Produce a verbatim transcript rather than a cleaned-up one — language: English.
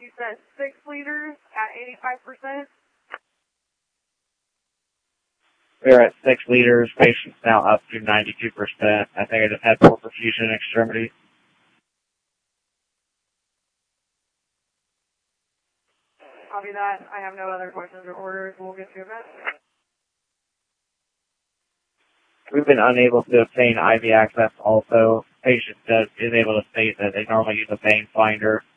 you said six liters at eighty-five percent. We're at six liters. Patient's now up to ninety-two percent. I think I just had poor perfusion in extremity. Copy that. I have no other questions or orders. We'll get to it. We've been unable to obtain I V access also. Patient does, is able to state that they normally use a vein finder